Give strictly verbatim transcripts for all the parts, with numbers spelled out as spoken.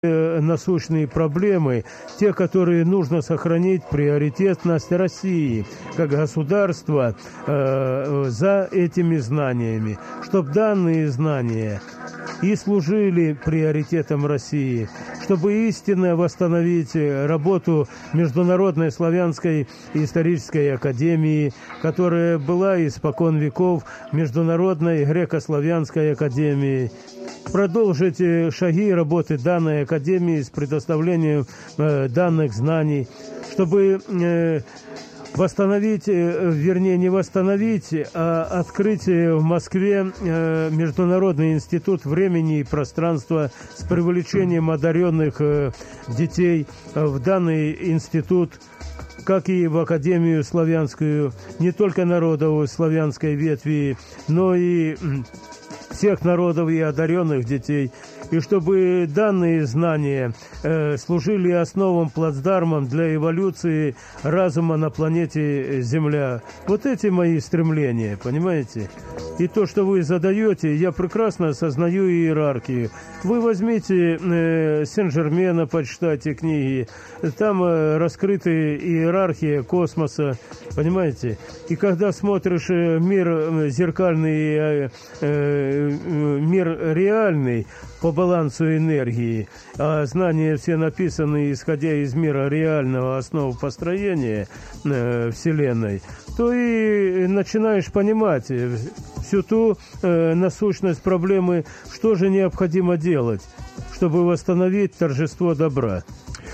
насущные проблемы, те, которые нужно сохранить приоритетность России как государства э, за этими знаниями, чтобы данные знания и служили приоритетом России, чтобы истинно восстановить работу Международной славянской исторической академии, которая была испокон веков Международной греко-славянской академией, продолжить шаги работы данной академии с предоставлением э, данных знаний, чтобы э, восстановить, вернее, не восстановить, а открыть в Москве э, Международный институт времени и пространства с привлечением одаренных э, детей в данный институт, как и в Академию славянскую, не только народов славянской ветви, но и всех народов и одаренных детей, и чтобы данные знания э, служили основам, плацдармом для эволюции разума на планете Земля. Вот эти мои стремления, понимаете? И то, что вы задаете, я прекрасно осознаю иерархию. Вы возьмите э, Сен-Жермена, почитайте книги, там э, раскрыта иерархия космоса, понимаете? И когда смотришь э, мир зеркальный, э, э, мир реальный по балансу энергии, а знания все написаны, исходя из мира реального, основ построения э, Вселенной, то и начинаешь понимать всю ту э, насущность проблемы, что же необходимо делать, чтобы восстановить торжество добра.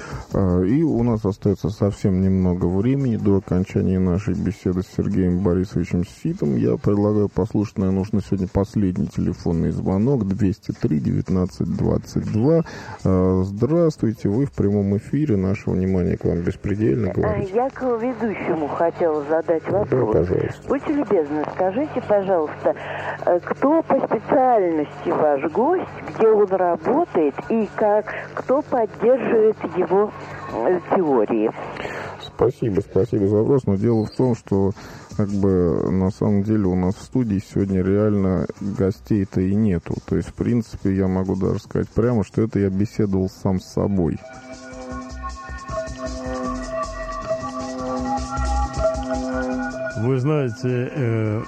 И у нас остается совсем немного времени до окончания нашей беседы с Сергеем Борисовичем Ситом. Я предлагаю послушать, наверное, нужно сегодня последний телефонный звонок двести три девятнадцать двадцать два. Здравствуйте, вы в прямом эфире. Наше внимание к вам беспредельно. Говорите. Я к ведущему хотела задать вопрос. Да, пожалуйста. Будьте любезны, скажите, пожалуйста, кто по специальности ваш гость, где он работает и как, кто поддерживает его теории? Спасибо, спасибо за вопрос. Но дело в том, что как бы на самом деле у нас в студии сегодня реально гостей-то и нету. То есть, в принципе, я могу даже сказать прямо, что это я беседовал сам с собой. Вы знаете, э,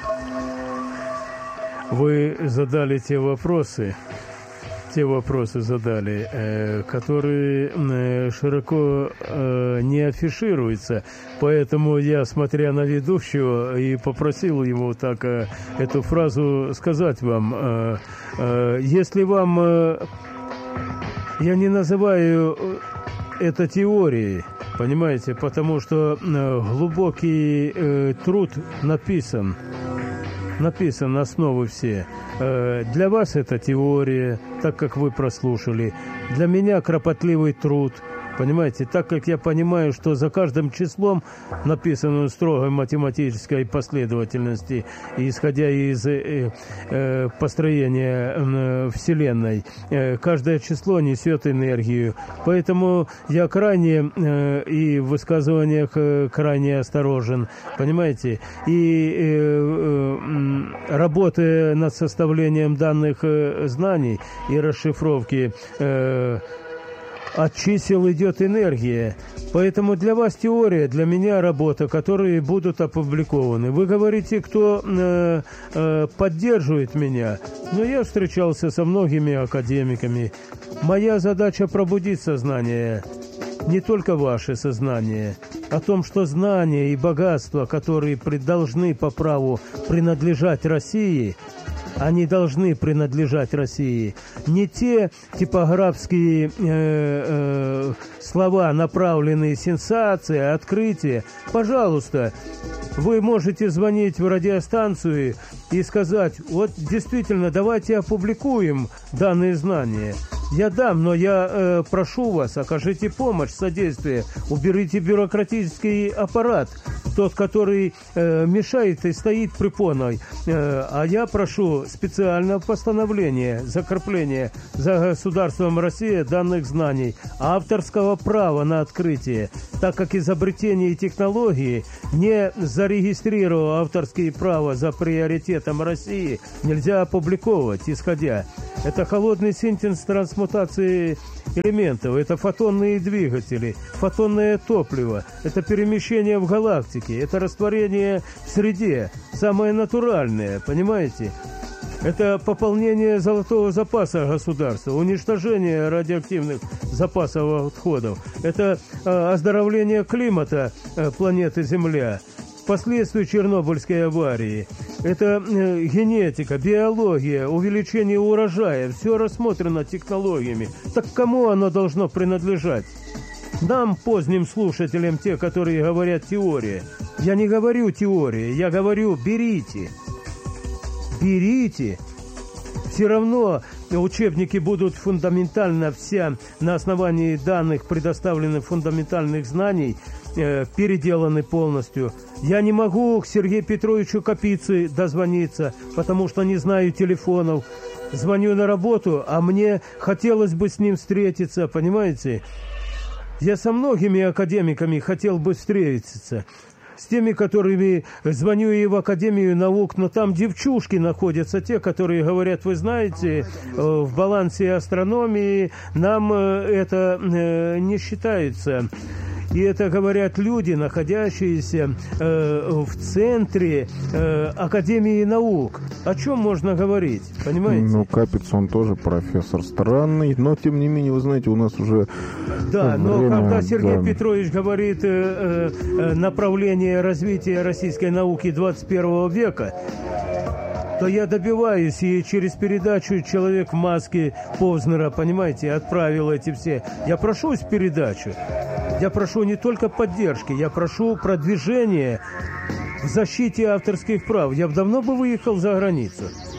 вы задали те вопросы, те вопросы задали, э, которые э, широко э, не афишируются. Поэтому я, смотря на ведущего, и попросил его так э, эту фразу сказать вам. Э, э, если вам... Э, я не называю это теорией, понимаете, потому что э, глубокий э, труд написан. Написаны основы все. Для вас это теория, так как вы прослушали. Для меня кропотливый труд. Понимаете, так как я понимаю, что за каждым числом, написанным в строгой математической последовательности, исходя из э, э, построения э, Вселенной, э, каждое число несет энергию. Поэтому я крайне э, и в высказываниях э, крайне осторожен. Понимаете? И э, э, работая над составлением данных э, знаний и расшифровки э, от чисел идет энергия. Поэтому для вас теория, для меня работа, которые будут опубликованы. Вы говорите, кто э, э, поддерживает меня. Но я встречался со многими академиками. Моя задача пробудить сознание, не только ваше сознание, о том, что знания и богатства, которые должны по праву принадлежать России, они должны принадлежать России. Не те типографские э, э, слова, направленные сенсации, открытия. Пожалуйста, вы можете звонить в радиостанцию и сказать, вот действительно, давайте опубликуем данные знания. Я дам, но я э, прошу вас, окажите помощь, содействие, уберите бюрократический аппарат. тот, который э, мешает и стоит препоной. Э, а я прошу специального постановления, закрепления за государством России данных знаний, авторского права на открытие, так как изобретение и технологии, не зарегистрировав авторские права за приоритетом России, нельзя опубликовывать, исходя. Это холодный синтез трансмутации элементов, это фотонные двигатели, фотонное топливо, это перемещение в галактике, это растворение в среде, самое натуральное, понимаете? Это пополнение золотого запаса государства, уничтожение радиоактивных запасов отходов, это э, оздоровление климата э, планеты Земля, последствия Чернобыльской аварии. Это э, генетика, биология, увеличение урожая. Все рассмотрено технологиями. Так кому оно должно принадлежать? Нам, поздним слушателям, те, которые говорят теория. Я не говорю теория, я говорю берите. Берите. Все равно учебники будут фундаментально все на основании данных, предоставленных фундаментальных знаний, э, переделаны полностью. Я не могу к Сергею Петровичу Капице дозвониться, потому что не знаю телефонов. Звоню на работу, а мне хотелось бы с ним встретиться, понимаете? Я со многими академиками хотел бы встретиться. С теми, которыми звоню и в Академию наук, но там девчушки находятся, те, которые говорят, вы знаете, в балансе астрономии нам это не считается. И это говорят люди, находящиеся э, в центре э, Академии наук. О чем можно говорить, понимаете? Ну, Капиц, он тоже профессор странный, но, тем не менее, вы знаете, у нас уже... Да, но время, когда Сергей да. Петрович говорит э, э, направление развития российской науки двадцать первого века, то я добиваюсь, и через передачу «Человек в маске» Познера, понимаете, отправил эти все. Я прошусь в передачу. Я прошу не только поддержки, я прошу продвижения в защите авторских прав. Я давно бы выехал за границу.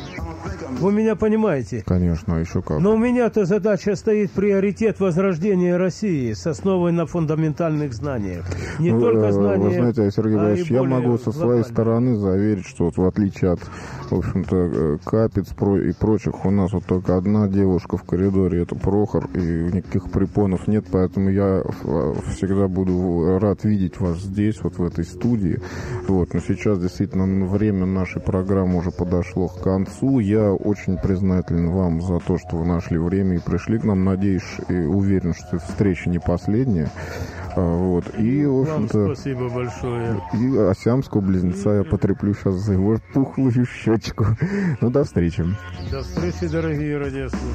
Вы меня понимаете? Конечно, еще как. Но у меня-то задача стоит приоритет возрождения России с основой на фундаментальных знаниях. Не ну, только знаниях, вы знаете, Сергей Борисович, а я могу со своей глобально. стороны заверить, что вот в отличие от, в общем-то, Капиц и прочих, у нас вот только одна девушка в коридоре, это Прохор, и никаких препонов нет, поэтому я всегда буду рад видеть вас здесь, вот в этой студии. Вот, но сейчас действительно время нашей программы уже подошло к концу. Я очень признателен вам за то, что вы нашли время и пришли к нам. Надеюсь и уверен, что эта встреча не последняя. Вот. И, в общем-то, вам спасибо большое. И осямского близнеца я потреплю сейчас за его пухлую щечку. Ну, до встречи. До встречи, дорогие радиослушатели.